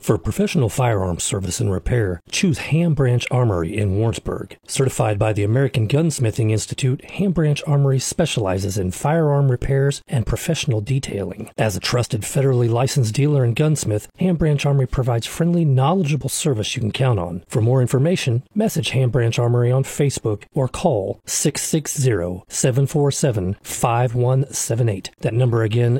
For professional firearms service and repair, choose Ham Branch Armory in Warrensburg. Certified by the American Gunsmithing Institute, Ham Branch Armory specializes in firearm repairs and professional detailing. As a trusted federally licensed dealer and gunsmith, Ham Branch Armory provides friendly, knowledgeable service you can count on. For more information, message Ham Branch Armory on Facebook or call 660-747-5178. That number again,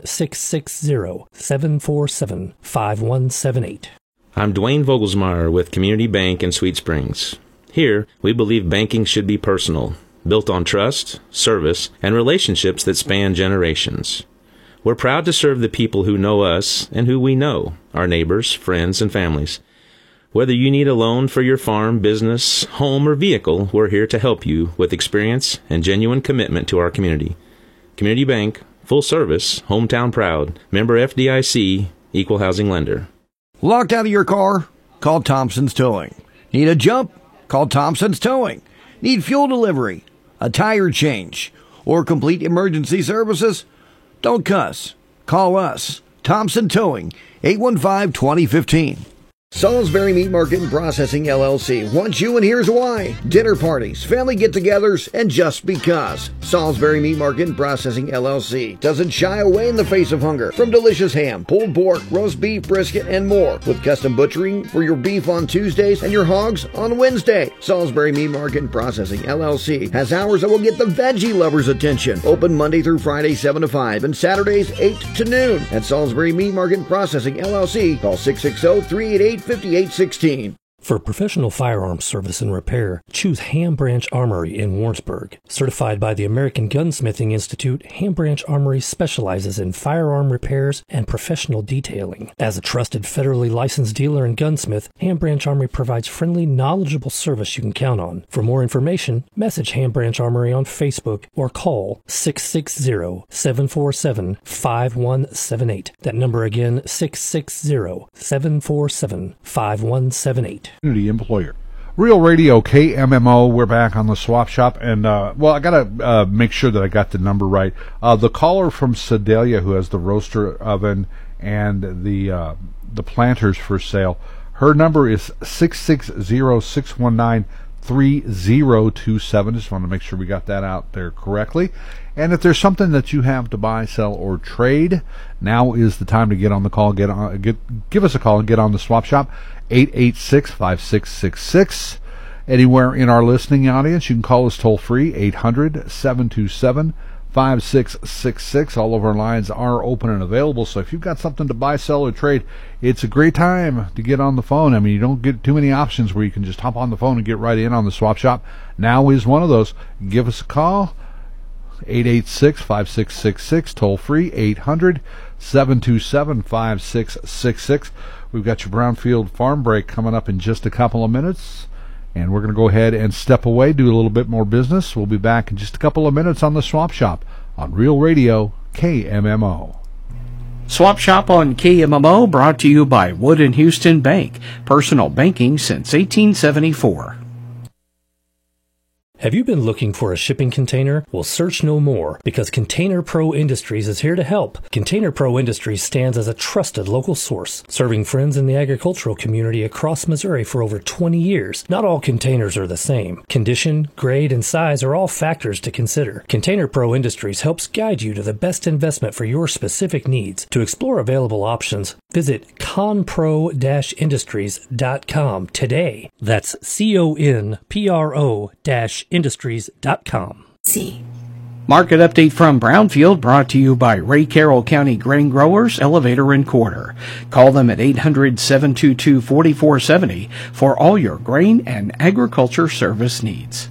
660-747-5178. I'm Dwayne Vogelsmeyer with Community Bank in Sweet Springs. Here, we believe banking should be personal, built on trust, service, and relationships that span generations. We're proud to serve the people who know us and who we know, our neighbors, friends, and families. Whether you need a loan for your farm, business, home, or vehicle, we're here to help you with experience and genuine commitment to our community. Community Bank, full service, hometown proud, member FDIC, equal housing lender. Locked out of your car? Call Thompson's Towing. Need a jump? Call Thompson's Towing. Need fuel delivery, a tire change, or complete emergency services? Don't cuss. Call us. Thompson Towing, 815-2015. Salisbury Meat Market and Processing, LLC wants you, and here's why. Dinner parties, family get-togethers, and just because. Salisbury Meat Market and Processing, LLC doesn't shy away in the face of hunger. From delicious ham, pulled pork, roast beef, brisket, and more. With custom butchering for your beef on Tuesdays and your hogs on Wednesday. Salisbury Meat Market and Processing, LLC has hours that will get the veggie lovers' attention. Open Monday through Friday, 7 to 5, and Saturdays, 8 to noon. At Salisbury Meat Market and Processing, LLC, call 660-388-5816. For professional firearms service and repair, choose Ham Branch Armory in Warrensburg. Certified by the American Gunsmithing Institute, Ham Branch Armory specializes in firearm repairs and professional detailing. As a trusted federally licensed dealer and gunsmith, Ham Branch Armory provides friendly, knowledgeable service you can count on. For more information, message Ham Branch Armory on Facebook or call 660-747-5178. That number again, 660-747-5178. Community employer. Real Radio KMMO. We're back on the Swap Shop, and I gotta make sure that I got the number right. The caller from Sedalia who has the roaster oven and the planters for sale. Her number is 660-619-3027. Just want to make sure we got that out there correctly. And if there's something that you have to buy, sell, or trade, now is the time to get on the call. Give us a call and get on the Swap Shop. 886-5666. Anywhere in our listening audience, you can call us toll free, 800-727-5666. All of our lines are open and available, so if you've got something to buy, sell, or trade, it's a great time to get on the phone. I mean, you don't get too many options where you can just hop on the phone and get right in on the Swap Shop. Now is one of those. Give us a call, 886-5666, toll free, 800-727-5666. We've got your Brownfield Farm Break coming up in just a couple of minutes, and we're going to go ahead and step away, do a little bit more business. We'll be back in just a couple of minutes on the Swap Shop on Real Radio KMMO. Swap Shop on KMMO, brought to you by Wood & Houston Bank, personal banking since 1874. Have you been looking for a shipping container? Well, search no more, because Container Pro Industries is here to help. Container Pro Industries stands as a trusted local source, serving friends in the agricultural community across Missouri for over 20 years. Not all containers are the same. Condition, grade, and size are all factors to consider. Container Pro Industries helps guide you to the best investment for your specific needs. To explore available options, visit conpro-industries.com today. That's CONPRO-industries.com. Market update from Brownfield, brought to you by Ray Carroll County Grain Growers, Elevator and Quarter. Call them at 800-722-4470 for all your grain and agriculture service needs.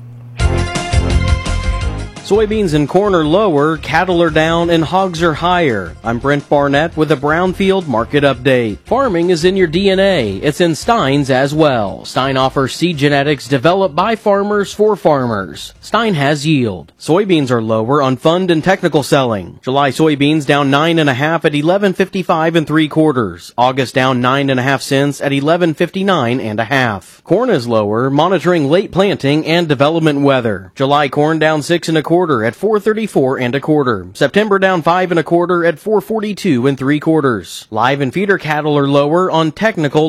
Soybeans and corn are lower, cattle are down, and hogs are higher. I'm Brent Barnett with a Brownfield Market Update. Farming is in your DNA. It's in Stein's as well. Stein offers seed genetics developed by farmers for farmers. Stein has yield. Soybeans are lower on fund and technical selling. July soybeans down 9.5 at $11.55 3/4. August down 9.5 cents at $11.59 1/2. Corn is lower, monitoring late planting and development weather. July corn down 6 1/4 at $4.34 1/4. September down 5 1/4 at $4.42 3/4. Live and feeder cattle are lower on technical